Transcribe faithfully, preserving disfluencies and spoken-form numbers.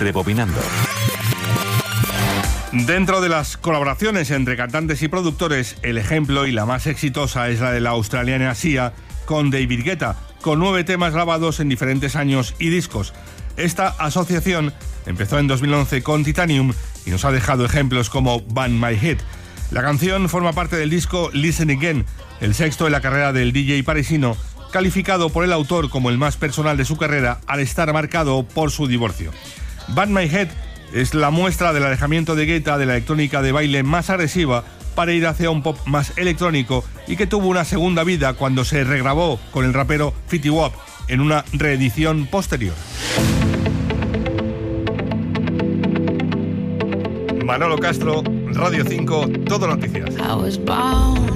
Rebobinando. Dentro de las colaboraciones entre cantantes y productores, el ejemplo y la más exitosa es la de la australiana Sia con David Guetta, con nueve temas grabados en diferentes años y discos. Esta asociación empezó en dos mil once con Titanium y nos ha dejado ejemplos como Bang My Head. La canción forma parte del disco Listen Again, el sexto en la carrera del D J parisino, calificado por el autor como el más personal de su carrera al estar marcado por su divorcio. Bang My Head es la muestra del alejamiento de Guetta de la electrónica de baile más agresiva para ir hacia un pop más electrónico y que tuvo una segunda vida cuando se regrabó con el rapero Fetty Wap en una reedición posterior. Manolo Castro, Radio cinco, Todo Noticias.